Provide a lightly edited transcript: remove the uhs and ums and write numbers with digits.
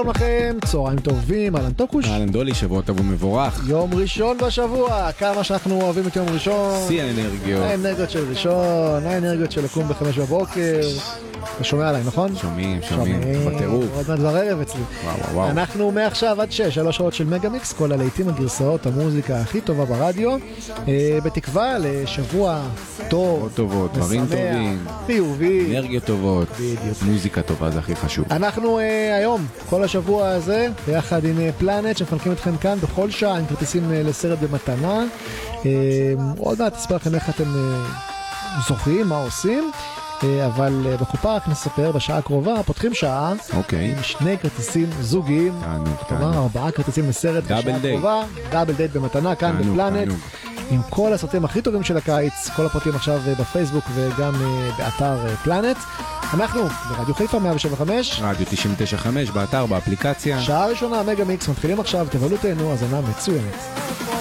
שלום לכם, צהריים טובים, אהלן טוקוש. אהלן דולי, שבוע טוב ומבורך. יום ראשון בשבוע, כמה שאנחנו אוהבים את יום ראשון. שיא האנרגיות. האנרגיות של ראשון, האנרגיות של לקום ב5 בבוקר. אתה שומע עליי, נכון? שומעים, בטירוף. עוד מעט כבר ערב אצלי. וואו. אנחנו מעכשיו עד 6, 3 שעות של מגה-מיקס, כל הלהיטים הגרסאות, המוזיקה הכי טובה ברדיו, בתקווה לשבוע טוב, טובות, דברים טובים, חיובי, אנרגיות טובות, מוזיקה טובה, זה הכי חשוב. אנחנו היום, כל השבוע הזה, ביחד עם פלנט, שמחלקים אתכם כאן בכל שעה, עם כרטיסים לסרט במתנה. עוד מעט תספר לכם איך אתם זוכרים, מה עושים. אבל בקופה רק נספר, בשעה הקרובה פותחים שעה עם 2 כרטיסים זוגיים, כלומר 4 כרטיסים לסרט בשעה הקרובה, דאבל דייט במתנה כאן בפלנט, עם כל הסרטים הכי טובים של הקיץ. כל הפרטים עכשיו בפייסבוק וגם באתר פלנט. אנחנו ברדיו חיפה 107.5, רדיו 99.5, באתר, באפליקציה. שעה ראשונה מגה מיקס, מתחילים עכשיו, תבלו תהנו, הזנה מצוינת.